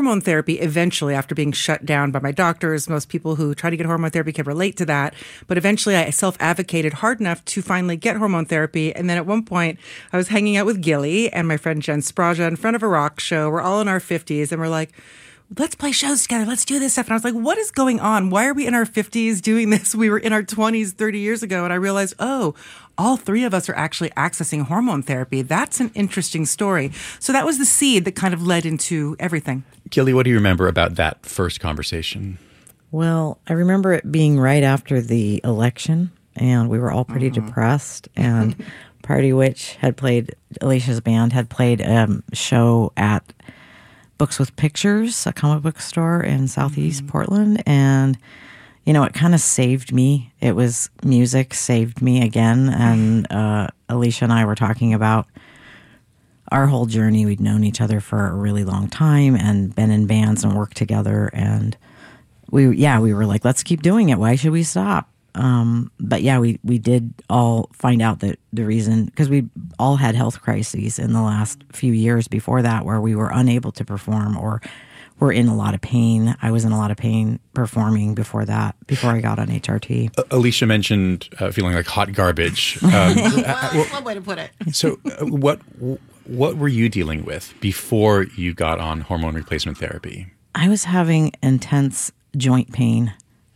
hormone therapy eventually, after being shut down by my doctors. Most people who try to get hormone therapy can relate to that. But eventually I self-advocated hard enough to finally get hormone therapy. And then at one point I was hanging out with Gilly and my friend Jen Spraja in front of a rock show. We're all in our 50s and we're like, let's play shows together. Let's do this stuff. And I was like, what is going on? Why are we in our 50s doing this? We were in our 20s 30 years ago. And I realized, oh, all three of us are actually accessing hormone therapy. That's an interesting story. So that was the seed that kind of led into everything. Gilly, what do you remember about that first conversation? Well, I remember it being right after the election, and we were all pretty depressed. And Party Witch had played, Alicia's band had played a show at Books with Pictures, a comic book store in Southeast Portland. And, you know, it kind of saved me. It was music saved me again. And Alicia and I were talking about our whole journey. We'd known each other for a really long time and been in bands and worked together. And we were like, let's keep doing it. Why should we stop? But yeah, we did all find out that the reason, because we all had health crises in the last few years before that, where we were unable to perform or were in a lot of pain. I was in a lot of pain performing before that, before I got on HRT. Alicia mentioned feeling like hot garbage. One way to put it. So what were you dealing with before you got on hormone replacement therapy? I was having intense joint pain.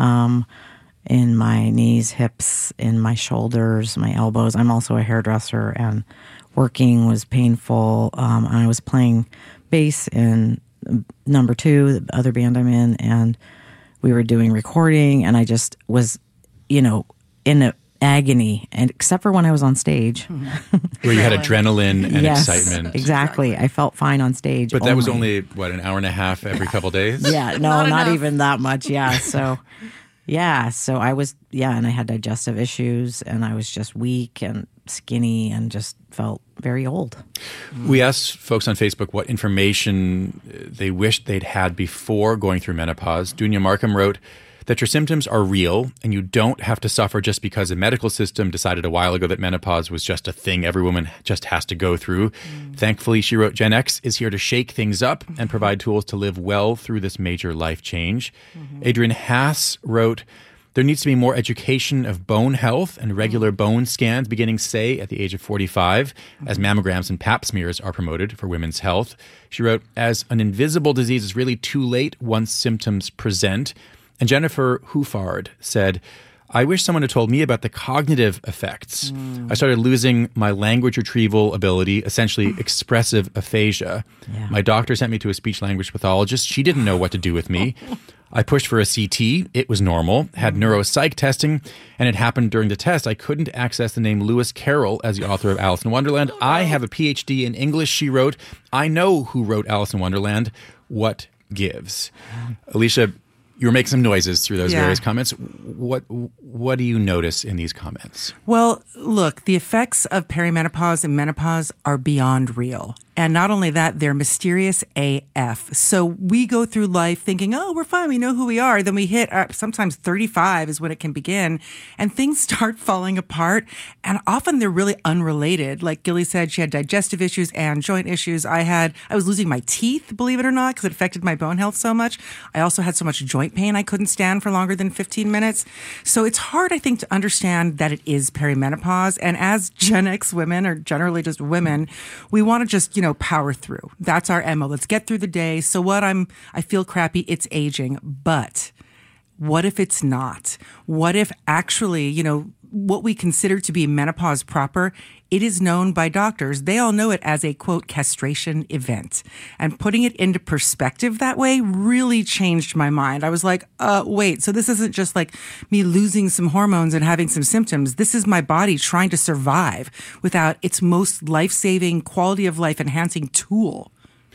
In my knees, hips, in my shoulders, my elbows. I'm also a hairdresser, and working was painful. I was playing bass in Number 2, the other band I'm in, and we were doing recording, and I just was, you know, in an agony, and except for when I was on stage. Where you had adrenaline and excitement. Exactly. I felt fine on stage. But that was only, an hour and a half every couple days? Yeah, no, not even that much, yeah. So... yeah, so I was, and I had digestive issues, and I was just weak and skinny and just felt very old. We asked folks on Facebook what information they wished they'd had before going through menopause. Dunya Markham wrote that your symptoms are real and you don't have to suffer just because the medical system decided a while ago that menopause was just a thing every woman just has to go through. Thankfully, she wrote, Gen X is here to shake things up and provide tools to live well through this major life change. Adrian Haas wrote, there needs to be more education of bone health and regular bone scans beginning, say, at the age of 45, as mammograms and pap smears are promoted for women's health. She wrote, as an invisible disease is really too late once symptoms present. And Jennifer Hufard said, I wish someone had told me about the cognitive effects. I started losing my language retrieval ability, essentially expressive aphasia. Yeah. My doctor sent me to a speech-language pathologist. She didn't know what to do with me. I pushed for a CT. It was normal. Had neuropsych testing, and it happened during the test. I couldn't access the name Lewis Carroll as the author of Alice in Wonderland. I have a PhD in English, she wrote. I know who wrote Alice in Wonderland. What gives? Alicia, you were making some noises through those various comments. What do you notice in these comments? Well, look, the effects of perimenopause and menopause are beyond real. And not only that, they're mysterious AF. So we go through life thinking, oh, we're fine. We know who we are. Then we hit sometimes 35 is when it can begin. And things start falling apart. And often they're really unrelated. Like Gilly said, she had digestive issues and joint issues. I was losing my teeth, believe it or not, because it affected my bone health so much. I also had so much joint pain I couldn't stand for longer than 15 minutes. So it's hard, I think, to understand that it is perimenopause. And as Gen X women, or generally just women, we want to just, power through. That's our MO. Let's get through the day. So I feel crappy. It's aging. But what if it's not? What if actually, what we consider to be menopause proper, it is known by doctors. They all know it as a, quote, castration event. And putting it into perspective that way really changed my mind. I was like, wait, so this isn't just like me losing some hormones and having some symptoms. This is my body trying to survive without its most life-saving, quality of life enhancing tool.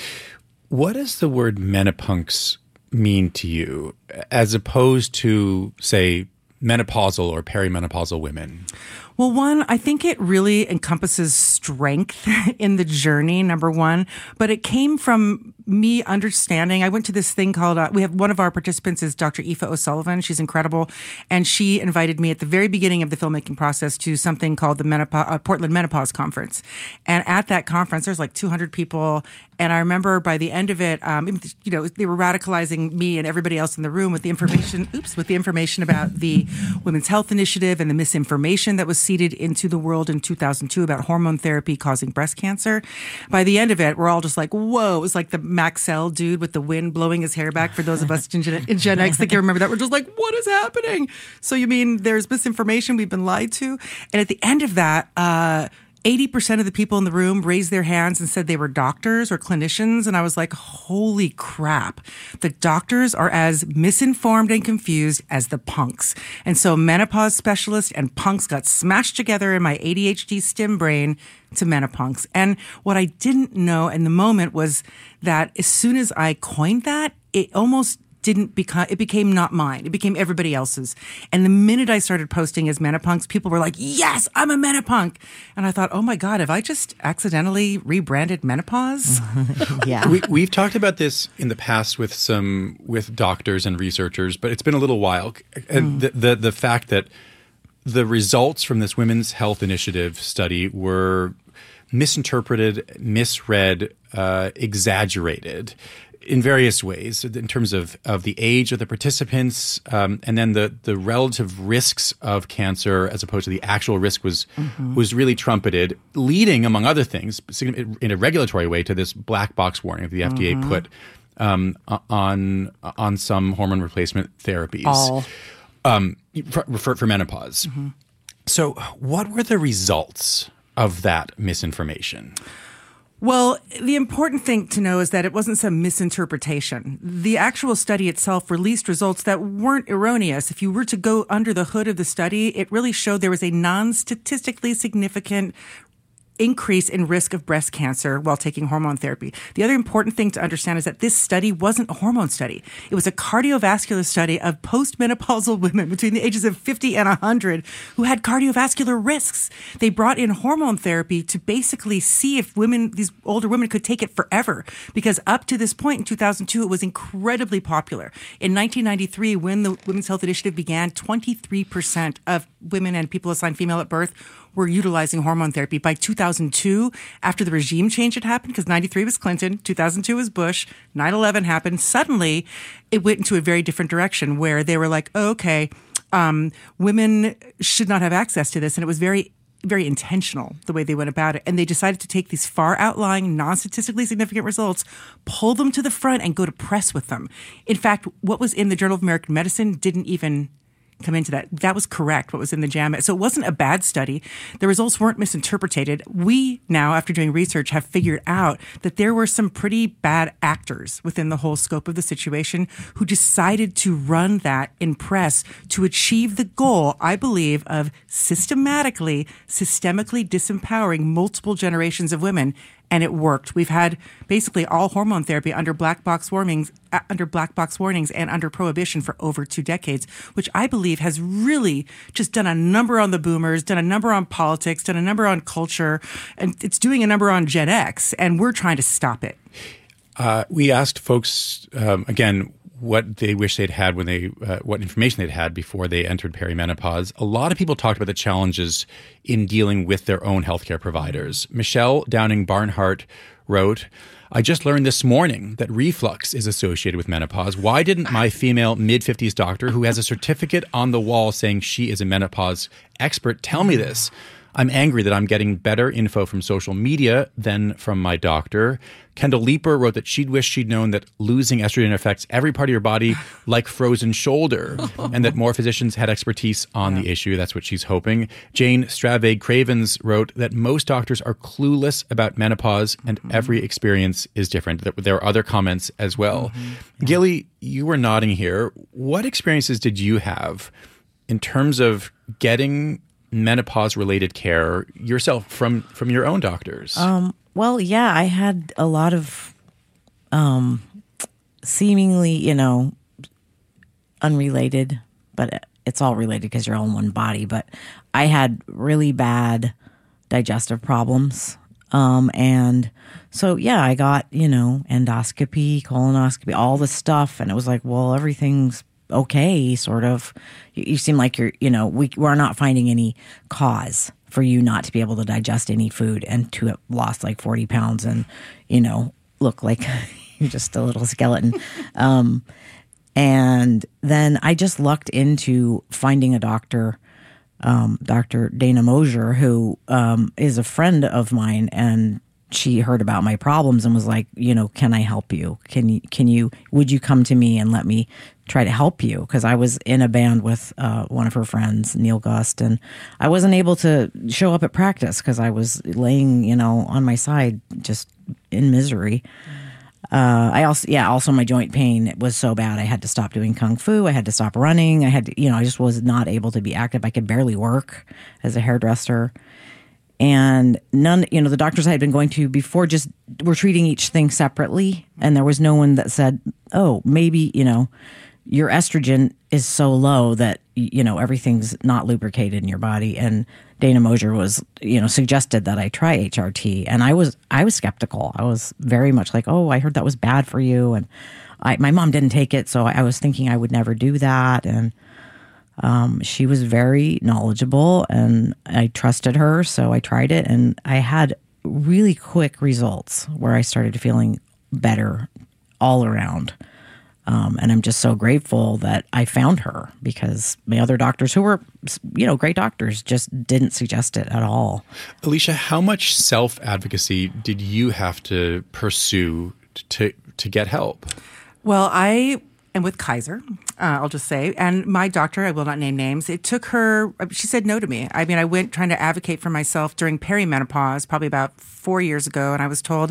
What does the word menopause mean to you as opposed to, say, menopausal or perimenopausal women? Well, one, I think it really encompasses strength in the journey, number one. But it came from me understanding. I went to this thing called, we have one of our participants is Dr. Aoife O'Sullivan. She's incredible. And she invited me at the very beginning of the filmmaking process to something called the Portland Menopause Conference. And at that conference, there's like 200 people. And I remember by the end of it, they were radicalizing me and everybody else in the room with the information about the Women's Health Initiative and the misinformation that was seeded into the world in 2002 about hormone therapy causing breast cancer. By the end of it, we're all just like, whoa. It was like the Maxell dude with the wind blowing his hair back. For those of us in Gen X that can remember that, we're just like, what is happening? So you mean there's misinformation? We've been lied to? And at the end of that, 80% of the people in the room raised their hands and said they were doctors or clinicians. And I was like, holy crap. The doctors are as misinformed and confused as the punks. And so menopause specialists and punks got smashed together in my ADHD stim brain to menopunks. And what I didn't know in the moment was that as soon as I coined that, it almost it became not mine. It became everybody else's. And the minute I started posting as menopunks, people were like, yes, I'm a menopunk. And I thought, oh my God, have I just accidentally rebranded menopause? Yeah. We've talked about this in the past with doctors and researchers, but it's been a little while. And the fact that the results from this Women's Health Initiative study were misinterpreted, misread, exaggerated in various ways in terms of the age of the participants, and then the relative risks of cancer as opposed to the actual risk was really trumpeted, leading, among other things, in a regulatory way to this black box warning that the FDA put on some hormone replacement therapies for menopause. So what were the results of that misinformation? Well, the important thing to know is that it wasn't some misinterpretation. The actual study itself released results that weren't erroneous. If you were to go under the hood of the study, it really showed there was a non-statistically significant increase in risk of breast cancer while taking hormone therapy. The other important thing to understand is that this study wasn't a hormone study. It was a cardiovascular study of postmenopausal women between the ages of 50 and 100 who had cardiovascular risks. They brought in hormone therapy to basically see if these older women could take it forever, because up to this point in 2002, it was incredibly popular. In 1993, when the Women's Health Initiative began, 23% of women and people assigned female at birth were utilizing hormone therapy. By 2002, after the regime change had happened, because 93 was Clinton, 2002 was Bush, 9/11 happened, suddenly it went into a very different direction where they were like, oh, okay, women should not have access to this. And it was very, very intentional the way they went about it. And they decided to take these far outlying, non-statistically significant results, pull them to the front and go to press with them. In fact, what was in the Journal of American Medicine didn't even come into that. That was correct, what was in the JAMA. So it wasn't a bad study. The results weren't misinterpreted. We now, after doing research, have figured out that there were some pretty bad actors within the whole scope of the situation who decided to run that in press to achieve the goal, I believe, of systemically disempowering multiple generations of women. And it worked. We've had basically all hormone therapy under black box warnings and under prohibition for over 2 decades, which I believe has really just done a number on the boomers, done a number on politics, done a number on culture, and it's doing a number on Gen X, and we're trying to stop it. We asked folks, again, what they wish they'd had when what information they'd had before they entered perimenopause. A lot of people talked about the challenges in dealing with their own healthcare providers. Michelle Downing Barnhart wrote, I just learned this morning that reflux is associated with menopause. Why didn't my female mid-50s doctor, who has a certificate on the wall saying she is a menopause expert, tell me this? I'm angry that I'm getting better info from social media than from my doctor. Kendall Leeper wrote that she'd wish she'd known that losing estrogen affects every part of your body like frozen shoulder, and that more physicians had expertise on the issue. That's what she's hoping. Jane Stravade Cravens wrote that most doctors are clueless about menopause and every experience is different. There are other comments as well. Gilly, you were nodding here. What experiences did you have in terms of getting menopause-related care yourself from your own doctors? Well, yeah, I had a lot of seemingly, unrelated, but it's all related because you're all in one body. But I had really bad digestive problems. And so, yeah, I got, endoscopy, colonoscopy, all the stuff. And it was like, well, everything's okay, sort of. You seem like you're, we're not finding any cause for you not to be able to digest any food and to have lost like 40 pounds and, look like you're just a little skeleton. And then I just lucked into finding a doctor, Dr. Dana Mosier, who is a friend of mine, and she heard about my problems and was like, can I help you? Would you come to me and let me try to help you? Because I was in a band with one of her friends, Neil Gust, and I wasn't able to show up at practice because I was laying, on my side just in misery. Also my joint pain was so bad I had to stop doing kung fu. I had to stop running. I had to, I just was not able to be active. I could barely work as a hairdresser. And none, the doctors I had been going to before just were treating each thing separately. And there was no one that said, oh, maybe, your estrogen is so low that, everything's not lubricated in your body. And Dana Mosier was, suggested that I try HRT. And I was skeptical. I was very much like, oh, I heard that was bad for you. And my mom didn't take it. So I was thinking I would never do that. And she was very knowledgeable and I trusted her. So I tried it and I had really quick results where I started feeling better all around. And I'm just so grateful that I found her because my other doctors who were, great doctors just didn't suggest it at all. Alicia, how much self-advocacy did you have to pursue to get help? Well, I am with Kaiser, I'll just say. And my doctor, I will not name names, it took her, she said no to me. I mean, I went trying to advocate for myself during perimenopause, probably about 4 years ago. And I was told,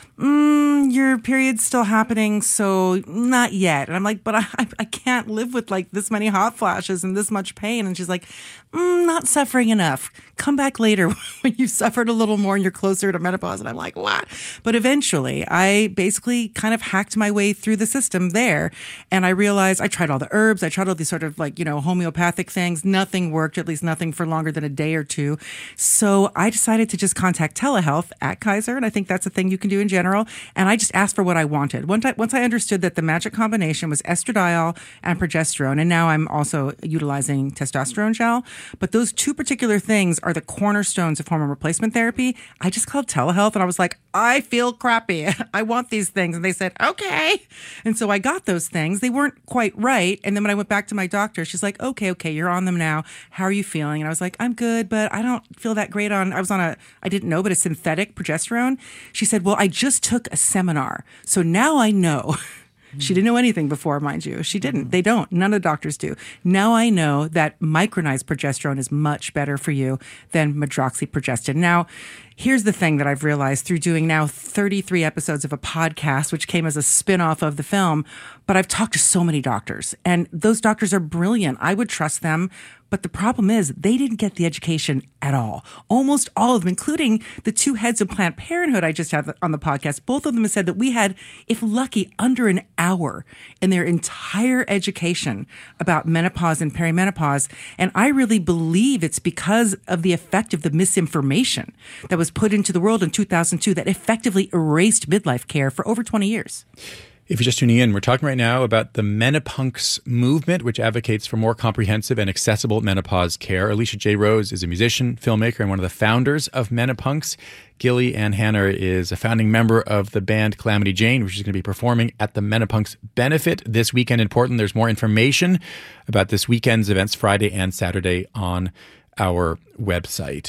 your period's still happening, so not yet. And I'm like, but I can't live with like this many hot flashes and this much pain. And she's like, not suffering enough. Come back later when you've suffered a little more and you're closer to menopause. And I'm like, what? But eventually I basically kind of hacked my way through the system there. And I realized I tried all the herbs. I tried all these sort of like, homeopathic things. Nothing worked, at least nothing for longer than a day or two. So I decided to just contact telehealth at Kaiser. And I think that's a thing you can do in general. And I just asked for what I wanted. Once I understood that the magic combination was estradiol and progesterone, and now I'm also utilizing testosterone gel, but those two particular things are the cornerstones of hormone replacement therapy. I just called telehealth and I was like, I feel crappy. I want these things. And they said, okay. And so I got those things. They weren't quite right. And then when I went back to my doctor, she's like, okay, you're on them now. How are you feeling? And I was like, I'm good, but I don't feel that great I didn't know, but a synthetic progesterone. She said, well, I just took a seminar. So now I know. She didn't know anything before, mind you. She didn't. They don't. None of the doctors do. Now I know that micronized progesterone is much better for you than medroxyprogestin. Now, here's the thing that I've realized through doing now 33 episodes of a podcast, which came as a spin-off of the film, but I've talked to so many doctors, and those doctors are brilliant. I would trust them. But the problem is they didn't get the education at all. Almost all of them, including the two heads of Planned Parenthood I just had on the podcast, both of them have said that we had, if lucky, under an hour in their entire education about menopause and perimenopause. And I really believe it's because of the effect of the misinformation that was put into the world in 2002 that effectively erased midlife care for over 20 years. If you're just tuning in, we're talking right now about the Menopunks movement, which advocates for more comprehensive and accessible menopause care. Alicia J. Rose is a musician, filmmaker, and one of the founders of Menopunks. Gilly Ann Hanner is a founding member of the band Calamity Jane, which is going to be performing at the Menopunks Benefit this weekend in Portland. There's more information about this weekend's events, Friday and Saturday, on our website.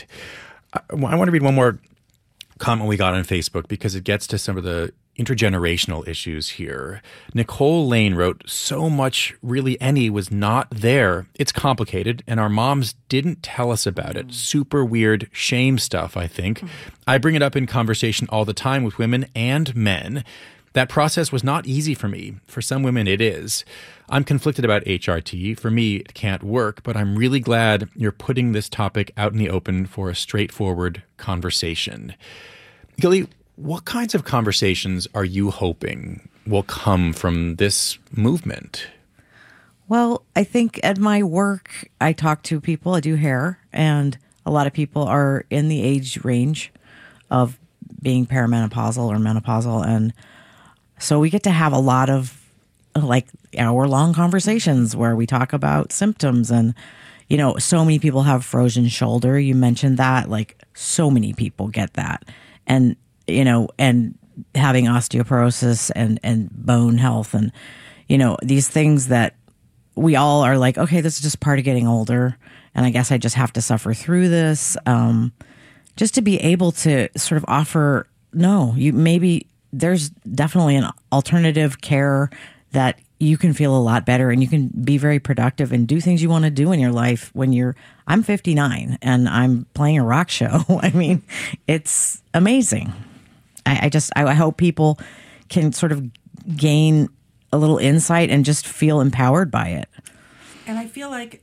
I want to read one more comment we got on Facebook because it gets to some of the intergenerational issues here. Nicole Lane wrote, so much really any was not there. It's complicated and our moms didn't tell us about it. Super weird shame stuff, I think. I bring it up in conversation all the time with women and men. That process was not easy for me. For some women, it is. I'm conflicted about HRT. For me, it can't work, but I'm really glad you're putting this topic out in the open for a straightforward conversation. Gilly, what kinds of conversations are you hoping will come from this movement? Well, I think at my work, I talk to people, I do hair, and a lot of people are in the age range of being perimenopausal or menopausal. And so we get to have a lot of like hour-long conversations where we talk about symptoms. And, so many people have frozen shoulder. You mentioned that, like so many people get that. And having osteoporosis and bone health and, these things that we all are like, okay, this is just part of getting older. And I guess I just have to suffer through this. Just to be able to sort of offer, maybe there's definitely an alternative care that you can feel a lot better and you can be very productive and do things you want to do in your life when I'm 59 and I'm playing a rock show. I mean, it's amazing. I hope people can sort of gain a little insight and just feel empowered by it. And I feel like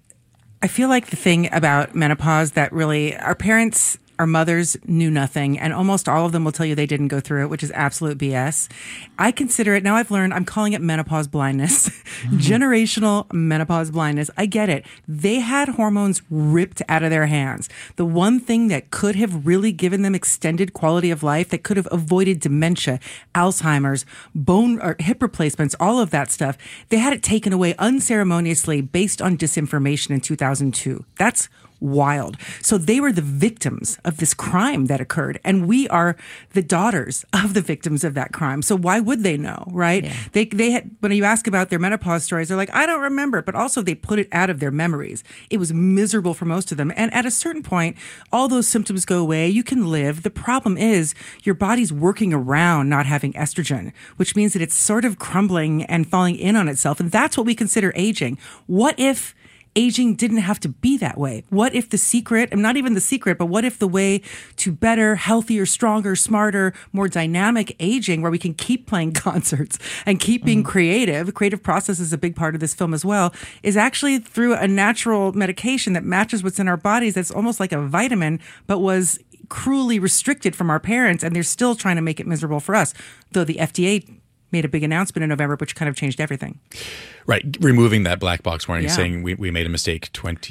the thing about menopause that really our parents, our mothers knew nothing, and almost all of them will tell you they didn't go through it, which is absolute BS. I consider it, now I've learned, I'm calling it menopause blindness, generational menopause blindness. I get it. They had hormones ripped out of their hands. The one thing that could have really given them extended quality of life, that could have avoided dementia, Alzheimer's, bone or hip replacements, all of that stuff, they had it taken away unceremoniously based on disinformation in 2002. That's wild. So they were the victims of this crime that occurred, and we are the daughters of the victims of that crime. So why would they know, right? Yeah. They had, when you ask about their menopause stories, they're like, I don't remember, but also they put it out of their memories. It was miserable for most of them. And at a certain point, all those symptoms go away. You can live. The problem is your body's working around not having estrogen, which means that it's sort of crumbling and falling in on itself. And that's what we consider aging. What if aging didn't have to be that way? What if the secret, and not even the secret, but what if the way to better, healthier, stronger, smarter, more dynamic aging, where we can keep playing concerts and keep being creative process is a big part of this film as well, is actually through a natural medication that matches what's in our bodies, that's almost like a vitamin, but was cruelly restricted from our parents, and they're still trying to make it miserable for us, though the FDA made a big announcement in November, which kind of changed everything. Right. Removing that black box warning, saying we made a mistake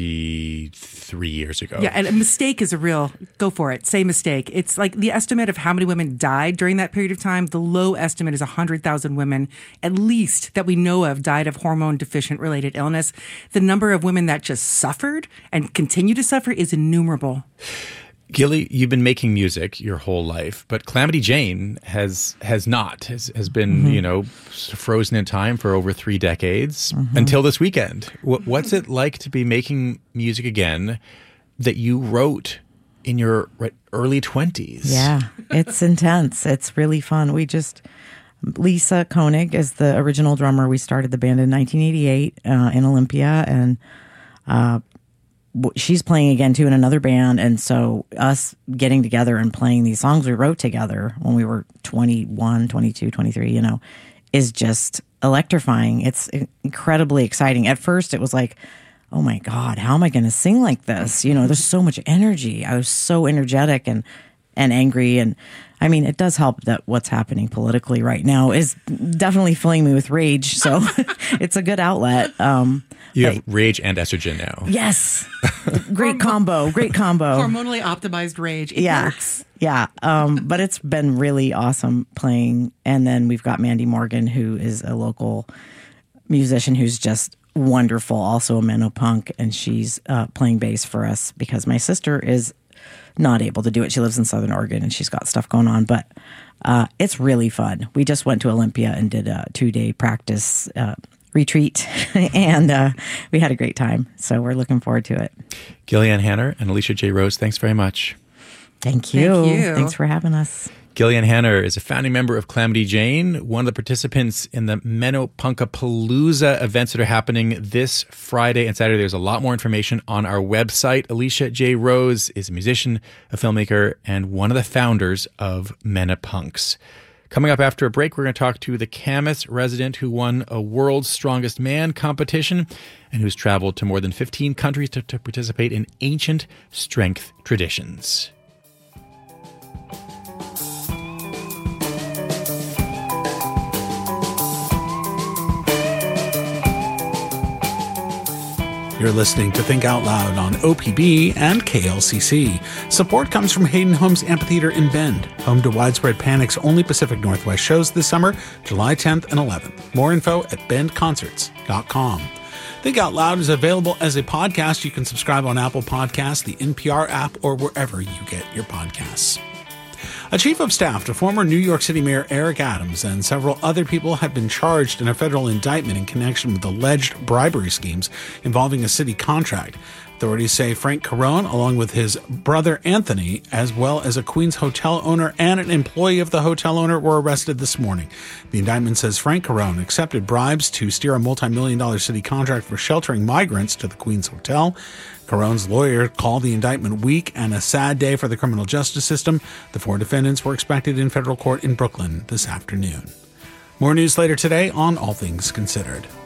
23 years ago. Yeah, and a mistake is a real, go for it, say mistake. It's like the estimate of how many women died during that period of time, the low estimate is 100,000 women, at least, that we know of, died of hormone deficient related illness. The number of women that just suffered and continue to suffer is innumerable. Gilly, you've been making music your whole life, but Calamity Jane has been, frozen in time for over 3 decades until this weekend. What's it like to be making music again that you wrote in your early 20s? Yeah, it's intense. It's really fun. Lisa Koenig is the original drummer. We started the band in 1988 in Olympia, and she's playing again too in another band. And so us getting together and playing these songs we wrote together when we were 21, 22, 23, is just electrifying. It's incredibly exciting. At first it was like, oh my God, how am I going to sing like this? There's so much energy. I was so energetic and angry. And I mean, it does help that what's happening politically right now is definitely filling me with rage. So it's a good outlet. You have rage and estrogen now. Yes. Great combo. Hormonally optimized rage. It works. Yeah. But it's been really awesome playing. And then we've got Mandy Morgan, who is a local musician who's just wonderful, also a Menopunk. And she's playing bass for us because my sister is not able to do it. She lives in Southern Oregon and she's got stuff going on. But it's really fun. We just went to Olympia and did a 2-day practice retreat, and we had a great time. So we're looking forward to it. Gillian Hanner and Alicia J. Rose, thanks very much. Thank you. Thanks for having us. Gillian Hanner is a founding member of Calamity Jane, one of the participants in the Menopunkapalooza events that are happening this Friday and Saturday. There's a lot more information on our website. Alicia J. Rose is a musician, a filmmaker, and one of the founders of Menopunks. Coming up after a break, we're going to talk to the Camas resident who won a World's Strongest Man competition and who's traveled to more than 15 countries to participate in ancient strength traditions. You're listening to Think Out Loud on OPB and KLCC. Support comes from Hayden Homes Amphitheater in Bend, home to Widespread Panic's only Pacific Northwest shows this summer, July 10th and 11th. More info at bendconcerts.com. Think Out Loud is available as a podcast. You can subscribe on Apple Podcasts, the NPR app, or wherever you get your podcasts. A chief of staff to former New York City Mayor Eric Adams and several other people have been charged in a federal indictment in connection with alleged bribery schemes involving a city contract. Authorities say Frank Carone, along with his brother Anthony, as well as a Queens hotel owner and an employee of the hotel owner, were arrested this morning. The indictment says Frank Carone accepted bribes to steer a multi-million-dollar city contract for sheltering migrants to the Queens Hotel. Carone's lawyer called the indictment weak and a sad day for the criminal justice system. The 4 defendants were expected in federal court in Brooklyn this afternoon. More news later today on All Things Considered.